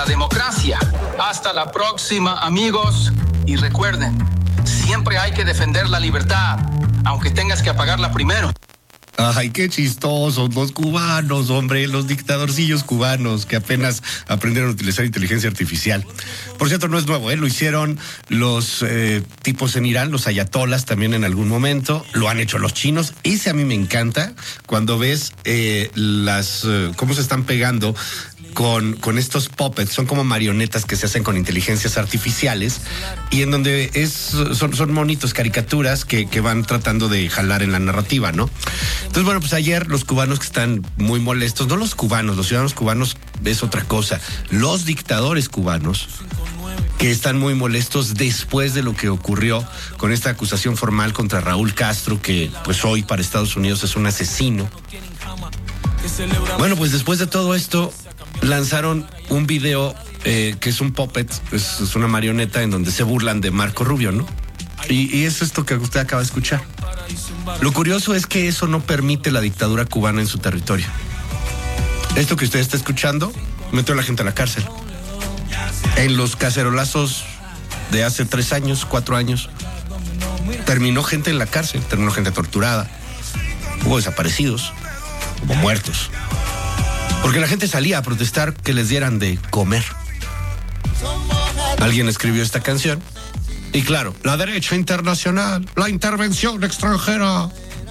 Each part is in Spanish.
la democracia. Hasta la próxima, amigos. Y recuerden, siempre hay que defender la libertad, aunque tengas que apagarla primero. Ay, qué chistosos los cubanos, hombre, los dictadorcillos cubanos que apenas aprendieron a utilizar inteligencia artificial. Por cierto, no es nuevo, lo hicieron los tipos en Irán, los ayatolas también en algún momento, lo han hecho los chinos. Ese a mí me encanta cuando ves cómo se están pegando con estos puppets, son como marionetas que se hacen con inteligencias artificiales y en donde son monitos, caricaturas que van tratando de jalar en la narrativa, ¿no? Entonces, bueno, pues ayer los cubanos que están muy molestos, no los cubanos, los ciudadanos cubanos es otra cosa, los dictadores cubanos que están muy molestos después de lo que ocurrió con esta acusación formal contra Raúl Castro, que pues hoy para Estados Unidos es un asesino. Bueno, pues después de todo esto lanzaron un video que es un puppet, es una marioneta en donde se burlan de Marco Rubio, ¿no? Y es esto que usted acaba de escuchar. Lo curioso es que eso no permite la dictadura cubana en su territorio. Esto que usted está escuchando metió a la gente a la cárcel. En los cacerolazos de hace 3 años, 4 años, terminó gente en la cárcel, terminó gente torturada, hubo desaparecidos, hubo muertos. Porque la gente salía a protestar que les dieran de comer. Alguien escribió esta canción. Y claro, la derecha internacional, la intervención extranjera.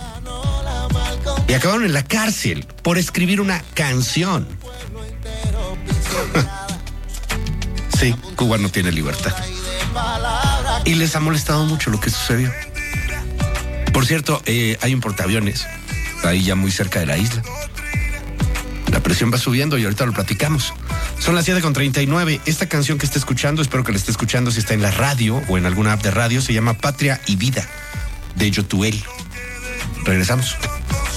Y acabaron en la cárcel por escribir una canción. Sí, Cuba no tiene libertad. Y les ha molestado mucho lo que sucedió. Por cierto, hay un portaaviones ahí ya muy cerca de la isla. La presión va subiendo y ahorita lo platicamos. Son las 7:39. Esta canción que está escuchando, espero que la esté escuchando si está en la radio o en alguna app de radio, se llama Patria y Vida, de Yotuel. Regresamos.